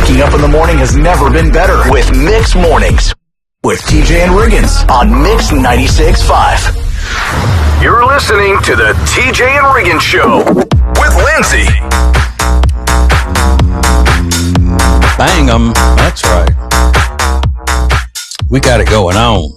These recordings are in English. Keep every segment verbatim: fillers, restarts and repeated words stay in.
Waking up in the morning has never been better with Mix Mornings with T J and Riggins on Mix ninety-six point five. You're listening to the T J and Riggins Show with Lindsay. Bang 'em. That's right. We got it going on.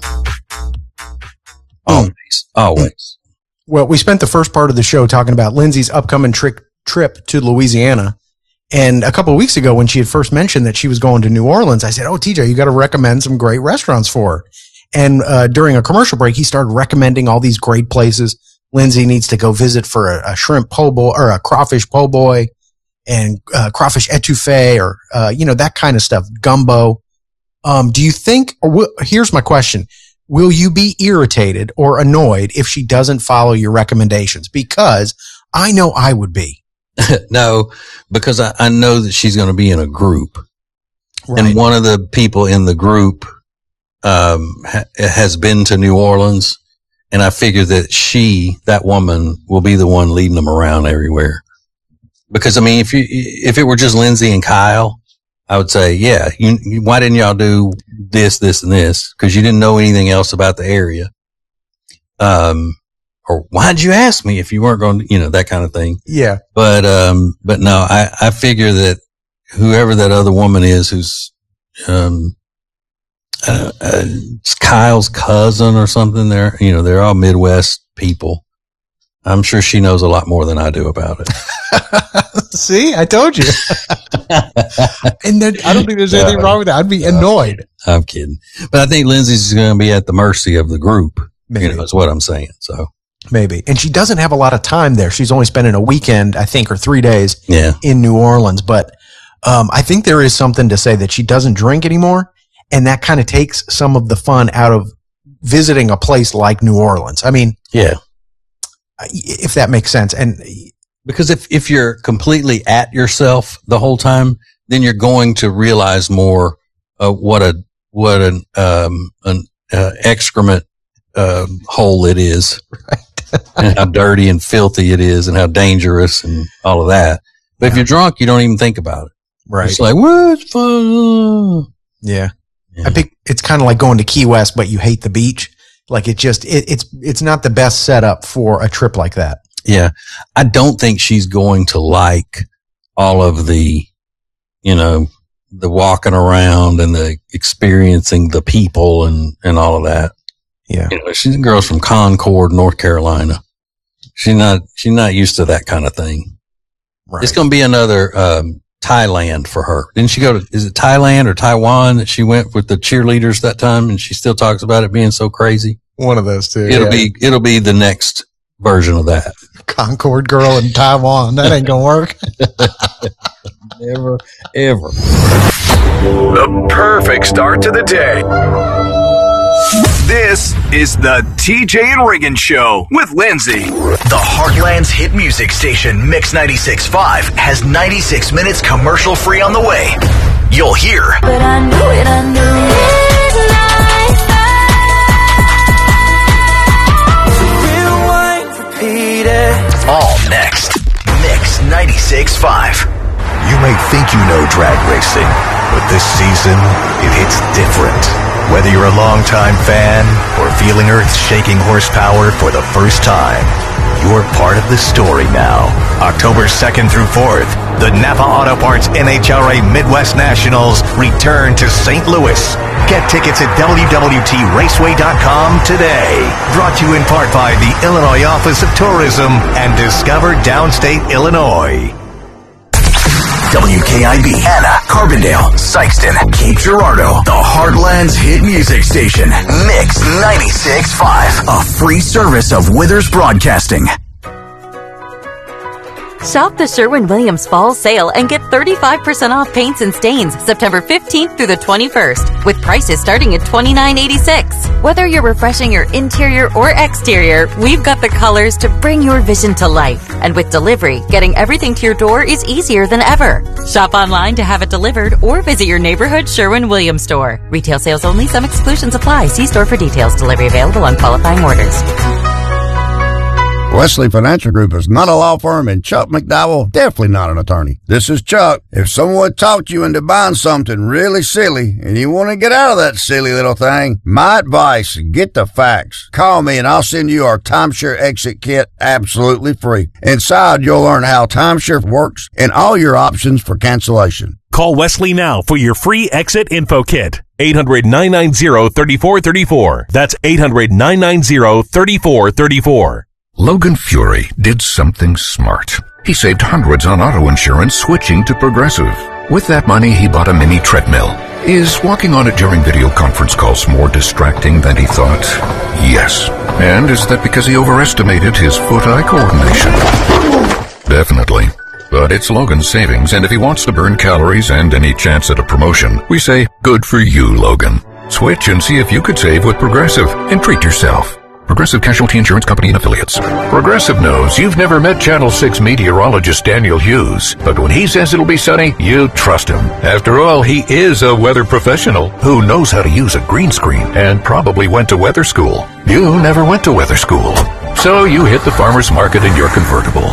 Always. Always. Well, we spent the first part of the show talking about Lindsay's upcoming trick, trip to Louisiana. And a couple of weeks ago, when she had first mentioned that she was going to New Orleans, I said, oh, T J, you got to recommend some great restaurants for her. And uh, during a commercial break, he started recommending all these great places Lindsay needs to go visit for a, a shrimp po' boy or a crawfish po' boy and uh, crawfish etouffee or, uh, you know, that kind of stuff, gumbo. Um, do you think, or w- here's my question. Will you be irritated or annoyed if she doesn't follow your recommendations? Because I know I would be. No, because I, I know that she's going to be in a group. Right. And one of the people in the group um, ha- has been to New Orleans. And I figure that she, that woman, will be the one leading them around everywhere. Because, I mean, if you, if it were just Lindsay and Kyle, I would say, yeah, you, you, why didn't y'all do this, this, and this? Because you didn't know anything else about the area. Um, or why'd you ask me if you weren't going to, you know, that kind of thing. Yeah. But, um, but no, I, I figure that whoever that other woman is who's, um, uh, uh, it's Kyle's cousin or something there, you know, they're all Midwest people. I'm sure she knows a lot more than I do about it. See, I told you. And there, I don't think there's anything wrong with that. I'd be annoyed. I'm kidding. But I think Lindsay's going to be at the mercy of the group. Maybe. You know, that's what I'm saying. So maybe. And she doesn't have a lot of time there. She's only spending a weekend, I think, or three days yeah. in New Orleans. But um, I think there is something to say that she doesn't drink anymore. And that kind of takes some of the fun out of visiting a place like New Orleans. I mean, yeah, if that makes sense. And because if, if you're completely at yourself the whole time, then you're going to realize more uh, what a, what an, um, an uh, excrement uh, hole it is, right. And how dirty and filthy it is and how dangerous and all of that. But yeah. If you're drunk, you don't even think about it. Right. It's like, what's fun? Yeah. yeah. I think it's kind of like going to Key West, but you hate the beach. Like it just, it, it's, it's not the best setup for a trip like that. Yeah. I don't think she's going to like all of the, you know, the walking around and the experiencing the people and, and all of that. Yeah. You know, she's a girl from Concord, North Carolina. She's not, she's not used to that kind of thing. Right. It's going to be another, um, Thailand for her. Didn't she go to, is it Thailand or Taiwan that she went with the cheerleaders that time? And she still talks about it being so crazy. One of those two. It'll yeah. be, it'll be the next version of that. Concord girl in Taiwan. That ain't gonna work. Never, ever. The perfect start to the day. This is the T J and Riggins Show with Lindsay. The Heartland's hit music station, Mix ninety-six point five, has ninety-six minutes commercial free on the way. You'll hear. But I knew it, I knew it like that. Rewind, repeat it. All next. Mix ninety-six point five. You may think you know drag racing, but this season, it hits different. Whether you're a longtime fan or feeling earth-shaking horsepower for the first time, you're part of the story now. October second through fourth, the Napa Auto Parts N H R A Midwest Nationals return to Saint Louis. Get tickets at W W T raceway dot com today. Brought to you in part by the Illinois Office of Tourism and Discover Downstate Illinois. W K I B, Anna, Carbondale, Sykeston, Cape Girardeau, the Heartland's hit music station, Mix ninety-six point five, a free service of Withers Broadcasting. Shop the Sherwin-Williams Fall Sale and get thirty-five percent off paints and stains September fifteenth through the twenty-first, with prices starting at twenty-nine eighty-six. Whether you're refreshing your interior or exterior, we've got the colors to bring your vision to life. And with delivery, getting everything to your door is easier than ever. Shop online to have it delivered or visit your neighborhood Sherwin-Williams store. Retail sales only. Some exclusions apply. See store for details. Delivery available on qualifying orders. Wesley Financial Group is not a law firm, and Chuck McDowell definitely not an attorney. This is Chuck. If someone talked you into buying something really silly and you want to get out of that silly little thing, my advice, get the facts. Call me and I'll send you our timeshare exit kit absolutely free. Inside, you'll learn how timeshare works and all your options for cancellation. Call Wesley now for your free exit info kit. eight hundred, nine nine zero, three four three four. That's eight hundred, nine nine zero, three four three four. Logan Fury did something smart. He saved hundreds on auto insurance switching to Progressive. With that money, he bought a mini treadmill. Is walking on it during video conference calls more distracting than he thought? Yes. And is that because he overestimated his foot-eye coordination? Definitely. But it's Logan's savings, and if he wants to burn calories and any chance at a promotion, we say, good for you, Logan. Switch and see if you could save with Progressive and treat yourself. Progressive Casualty Insurance Company and Affiliates. Progressive knows you've never met Channel six meteorologist Daniel Hughes, but when he says it'll be sunny, you trust him. After all, he is a weather professional who knows how to use a green screen and probably went to weather school. You never went to weather school, so you hit the farmer's market in your convertible.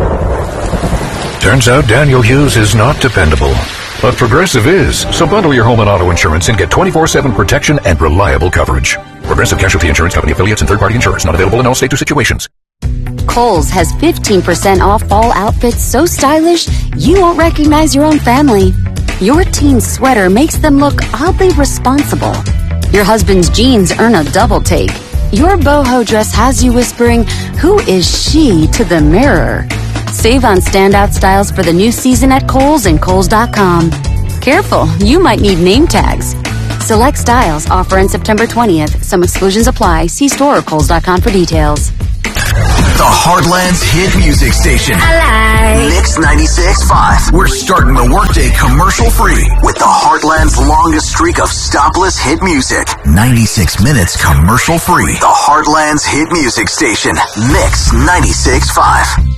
Turns out Daniel Hughes is not dependable. But Progressive is, so bundle your home and auto insurance and get twenty-four seven protection and reliable coverage. Progressive Casualty Insurance Company affiliates and third-party insurers not available in all states or situations. Kohl's has fifteen percent off fall outfits so stylish you won't recognize your own family. Your teen's sweater makes them look oddly responsible. Your husband's jeans earn a double take. Your boho dress has you whispering, "Who is she?" to the mirror. Save on standout styles for the new season at Kohl's and Kohl's dot com. Careful, you might need name tags. Select styles offer on September twentieth. Some exclusions apply. See store or Kohl's dot com for details. The Heartland's hit music station. I like Mix ninety-six point five. We're starting the workday commercial free with the Heartland's longest streak of stopless hit music. ninety-six minutes commercial free. The Heartland's hit music station. Mix ninety-six point five.